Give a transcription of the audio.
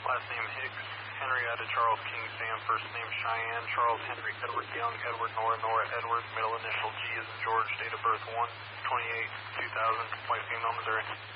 Last name Hicks, Henrietta Charles King Sam, first name Cheyenne, Charles Henry Edward Young, Edward Nora, Nora Edward, middle initial G as in George, date of birth 1/28/2000, white female, Missouri.